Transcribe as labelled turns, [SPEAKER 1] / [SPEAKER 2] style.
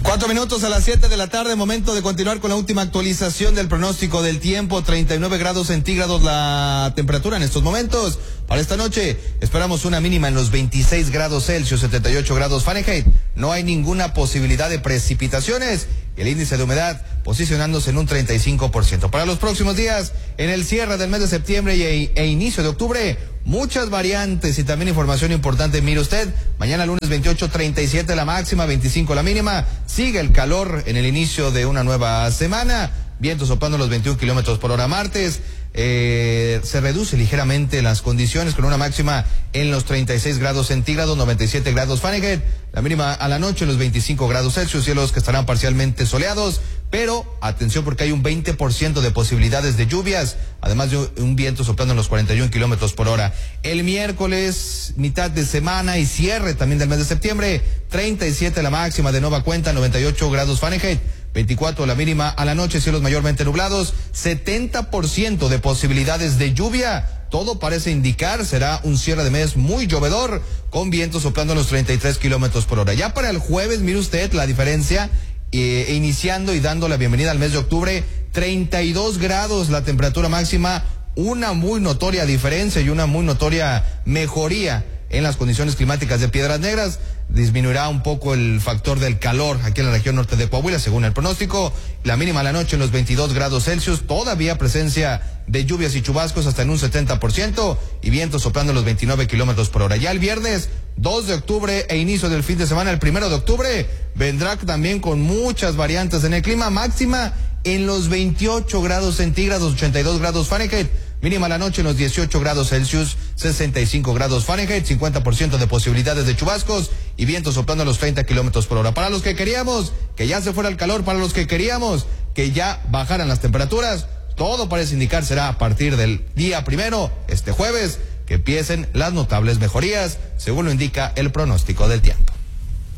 [SPEAKER 1] 4 minutos a las 7 de la tarde, momento de continuar con la última actualización del pronóstico del tiempo. 39 grados centígrados la temperatura en estos momentos. Para esta noche esperamos una mínima en los 26 grados Celsius, 78 grados Fahrenheit. No hay ninguna posibilidad de precipitaciones. El índice de humedad posicionándose en un 35%. Para los próximos días, en el cierre del mes de septiembre e inicio de octubre, muchas variantes y también información importante. Mire usted, mañana lunes 28, 37 la máxima, 25 la mínima. Sigue el calor en el inicio de una nueva semana. Viento soplando los 21 kilómetros por hora. Martes, se reduce ligeramente las condiciones con una máxima en los 36 grados centígrados, 97 grados Fahrenheit. La mínima a la noche en los 25 grados Celsius, cielos que estarán parcialmente soleados, pero atención porque hay un 20% de posibilidades de lluvias, además de un viento soplando en los 41 kilómetros por hora. El miércoles, mitad de semana y cierre también del mes de septiembre, 37 la máxima de nueva cuenta, 98 grados Fahrenheit. 24 la mínima a la noche, cielos mayormente nublados, 70% de posibilidades de lluvia. Todo parece indicar será un cierre de mes muy llovedor, con vientos soplando los 33 kilómetros por hora. Ya para el jueves, mire usted la diferencia, iniciando y dando la bienvenida al mes de octubre, 32 grados la temperatura máxima, una muy notoria diferencia y una muy notoria mejoría en las condiciones climáticas de Piedras Negras. Disminuirá un poco el factor del calor aquí en la región norte de Coahuila, según el pronóstico. La mínima a la noche en los 22 grados Celsius, todavía presencia de lluvias y chubascos hasta en un 70% y vientos soplando los 29 kilómetros por hora. Ya el viernes 2 de octubre e inicio del fin de semana, el 1 de octubre, vendrá también con muchas variantes en el clima. Máxima en los 28 grados centígrados, 82 grados Fahrenheit. Mínima a la noche en los 18 grados Celsius, 65 grados Fahrenheit, 50% de posibilidades de chubascos y vientos soplando a los 30 kilómetros por hora. Para los que queríamos que ya se fuera el calor, para los que queríamos que ya bajaran las temperaturas, todo parece indicar será a partir del día 1, este jueves, que empiecen las notables mejorías, según lo indica el pronóstico del tiempo.